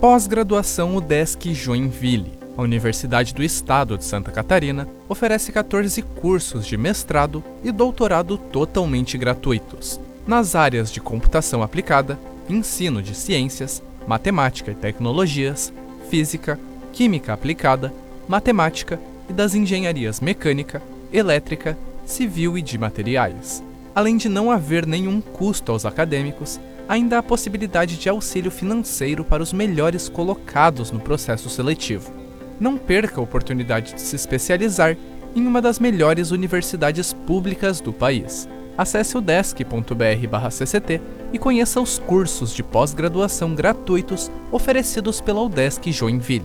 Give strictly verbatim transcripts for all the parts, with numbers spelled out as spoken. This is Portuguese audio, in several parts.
Pós-graduação UDESC Joinville. A Universidade do Estado de Santa Catarina oferece quatorze cursos de mestrado e doutorado totalmente gratuitos, nas áreas de computação aplicada, ensino de ciências, matemática e tecnologias, física, química aplicada, matemática e das engenharias mecânica, elétrica, civil e de materiais. Além de não haver nenhum custo aos acadêmicos, ainda há possibilidade de auxílio financeiro para os melhores colocados no processo seletivo. Não perca a oportunidade de se especializar em uma das melhores universidades públicas do país. Acesse udesc ponto br barra C C T e conheça os cursos de pós-graduação gratuitos oferecidos pela UDESC Joinville.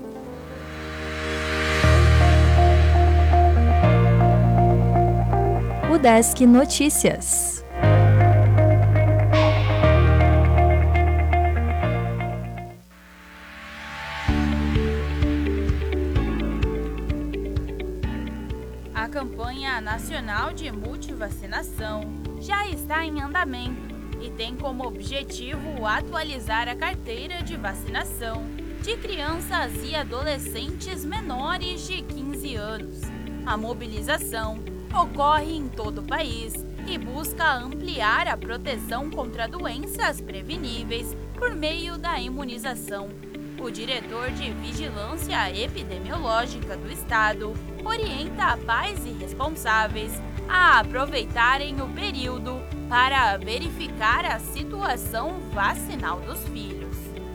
UDESC Notícias. A campanha nacional de multivacinação já está em andamento e tem como objetivo atualizar a carteira de vacinação de crianças e adolescentes menores de quinze anos. A mobilização ocorre em todo o país e busca ampliar a proteção contra doenças preveníveis por meio da imunização. O diretor de Vigilância Epidemiológica do Estado orienta pais e responsáveis a aproveitarem o período para verificar a situação vacinal dos filhos.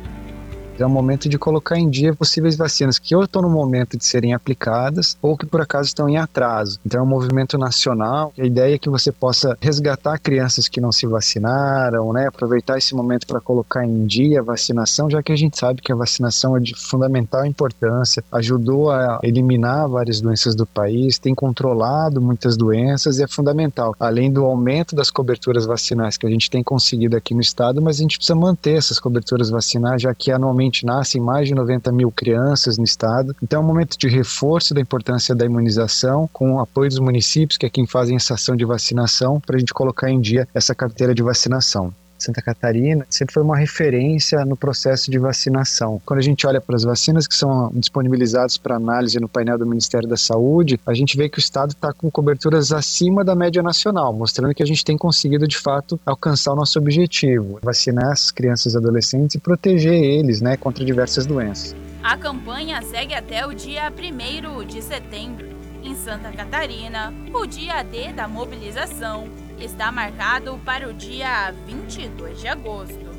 É o momento de colocar em dia possíveis vacinas que ou estão no momento de serem aplicadas ou que por acaso estão em atraso. Então é um movimento nacional. A ideia é que você possa resgatar crianças que não se vacinaram, né? Aproveitar esse momento para colocar em dia a vacinação, já que a gente sabe que a vacinação é de fundamental importância, ajudou a eliminar várias doenças do país, tem controlado muitas doenças e é fundamental. Além do aumento das coberturas vacinais que a gente tem conseguido aqui no estado, mas a gente precisa manter essas coberturas vacinais, já que anualmente nascem mais de noventa mil crianças no estado. Então é um momento de reforço da importância da imunização, com o apoio dos municípios, que é quem fazem essa ação de vacinação, para a gente colocar em dia essa carteira de vacinação. Santa Catarina sempre foi uma referência no processo de vacinação. Quando a gente olha para as vacinas que são disponibilizadas para análise no painel do Ministério da Saúde, a gente vê que o estado está com coberturas acima da média nacional, mostrando que a gente tem conseguido de fato alcançar o nosso objetivo, vacinar as crianças e adolescentes e proteger eles, né, contra diversas doenças. A campanha segue até o dia primeiro de setembro. Em Santa Catarina, o dia D da mobilização está marcado para o dia vinte e dois de agosto.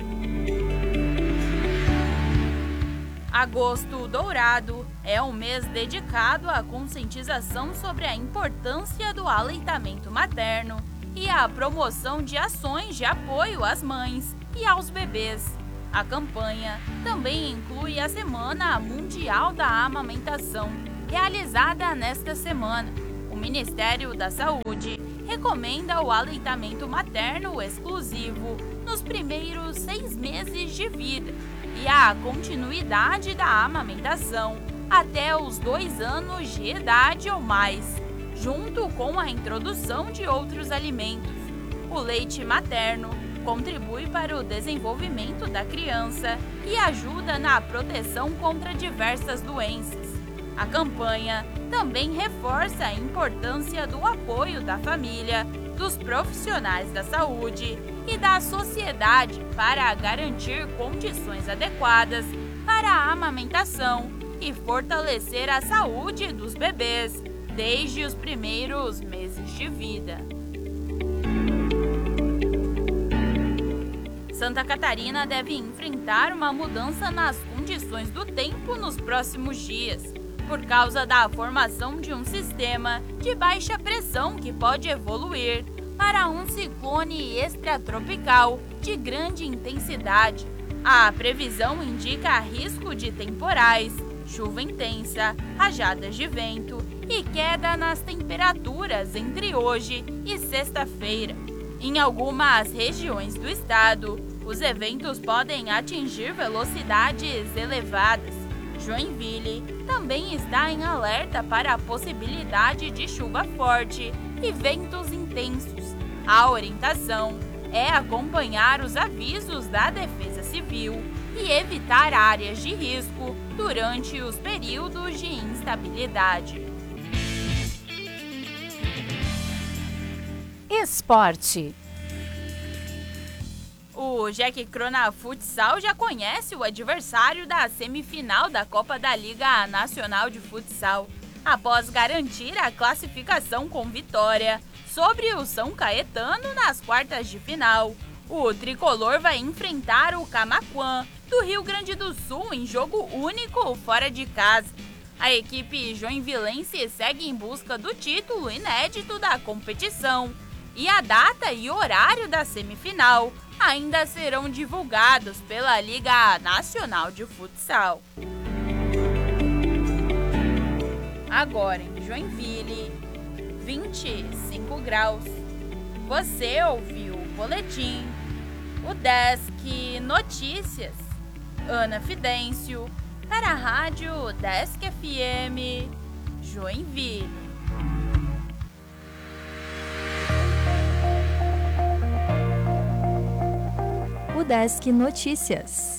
Agosto Dourado é um mês dedicado à conscientização sobre a importância do aleitamento materno e à promoção de ações de apoio às mães e aos bebês. A campanha também inclui a Semana Mundial da Amamentação, realizada nesta semana. O Ministério da Saúde recomenda o aleitamento materno exclusivo nos primeiros seis meses de vida e a continuidade da amamentação até os dois anos de idade ou mais, junto com a introdução de outros alimentos. O leite materno contribui para o desenvolvimento da criança e ajuda na proteção contra diversas doenças. A campanha também reforça a importância do apoio da família, dos profissionais da saúde e da sociedade para garantir condições adequadas para a amamentação e fortalecer a saúde dos bebês desde os primeiros meses de vida. Santa Catarina deve enfrentar uma mudança nas condições do tempo nos próximos dias, por causa da formação de um sistema de baixa pressão que pode evoluir para um ciclone extratropical de grande intensidade. A previsão indica risco de temporais, chuva intensa, rajadas de vento e queda nas temperaturas entre hoje e sexta-feira. Em algumas regiões do estado, os eventos podem atingir velocidades elevadas. Joinville também está em alerta para a possibilidade de chuva forte e ventos intensos. A orientação é acompanhar os avisos da Defesa Civil e evitar áreas de risco durante os períodos de instabilidade. Esporte. O Jack Crona Futsal já conhece o adversário da semifinal da Copa da Liga Nacional de Futsal, após garantir a classificação com vitória sobre o São Caetano nas quartas de final. O tricolor vai enfrentar o Camaquã, do Rio Grande do Sul, em jogo único fora de casa. A equipe joinvilense segue em busca do título inédito da competição, e a data e horário da semifinal ainda serão divulgados pela Liga Nacional de Futsal. Agora em Joinville, vinte e cinco graus. Você ouviu o boletim, o Desk Notícias. Ana Fidêncio, para a Rádio Desk F M, Joinville. O Desk Notícias.